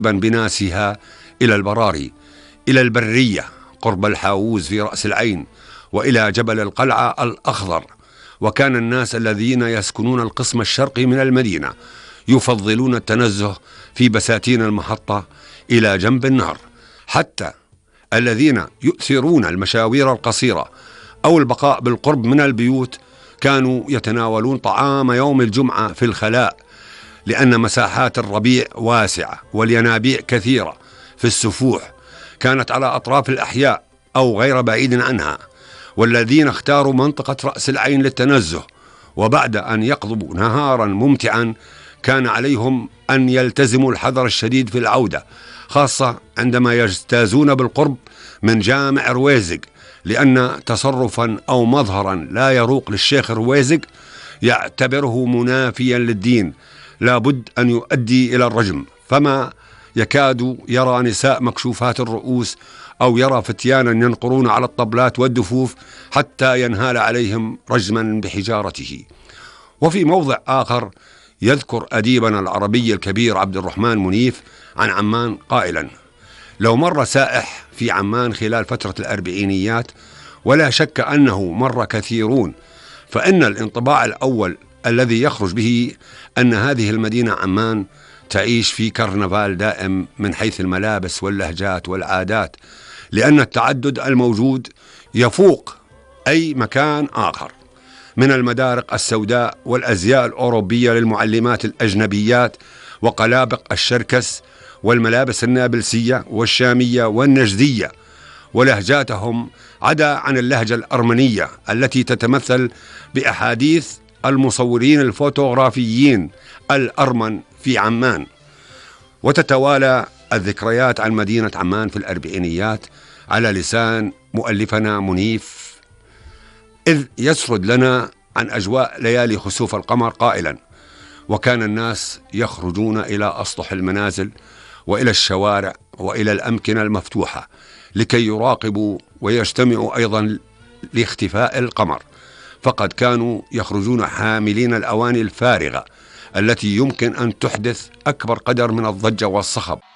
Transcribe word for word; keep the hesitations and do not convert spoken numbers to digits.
بناسها إلى البراري، إلى البرية قرب الحاووز في رأس العين، وإلى جبل القلعة الأخضر. وكان الناس الذين يسكنون القسم الشرقي من المدينة يفضلون التنزه في بساتين المحطة إلى جنب النهر، حتى الذين يؤثرون المشاوير القصيرة أو البقاء بالقرب من البيوت كانوا يتناولون طعام يوم الجمعة في الخلاء، لأن مساحات الربيع واسعة والينابيع كثيرة في السفوح كانت على أطراف الأحياء أو غير بعيد عنها. والذين اختاروا منطقة رأس العين للتنزه وبعد أن يقضوا نهارا ممتعا كان عليهم أن يلتزموا الحذر الشديد في العودة، خاصة عندما يجتازون بالقرب من جامع رويزق، لأن تصرفا أو مظهرا لا يروق للشيخ رويزق يعتبره منافيا للدين لابد أن يؤدي إلى الرجم، فما يكاد يرى نساء مكشوفات الرؤوس أو يرى فتيانا ينقرون على الطبلات والدفوف حتى ينهال عليهم رجما بحجارته. وفي موضع آخر يذكر أديبنا العربي الكبير عبد الرحمن منيف عن عمان قائلا: لو مر سائح في عمان خلال فترة الأربعينيات، ولا شك أنه مر كثيرون، فإن الانطباع الأول الذي يخرج به أن هذه المدينة عمان تعيش في كرنفال دائم من حيث الملابس واللهجات والعادات، لأن التعدد الموجود يفوق أي مكان آخر، من المدارق السوداء والأزياء الأوروبية للمعلمات الأجنبيات وقلابق الشركس والملابس النابلسية والشامية والنجدية، ولهجاتهم عدا عن اللهجة الأرمنية التي تتمثل بأحاديث المصورين الفوتوغرافيين الأرمن في عمان. وتتوالى الذكريات عن مدينة عمان في الأربعينيات على لسان مؤلفنا منيف، إذ يسرد لنا عن أجواء ليالي خسوف القمر قائلا: وكان الناس يخرجون إلى أسطح المنازل وإلى الشوارع وإلى الأمكنة المفتوحة لكي يراقبوا ويجتمعوا أيضا لاختفاء القمر، فقد كانوا يخرجون حاملين الأواني الفارغة التي يمكن أن تحدث أكبر قدر من الضجة والصخب.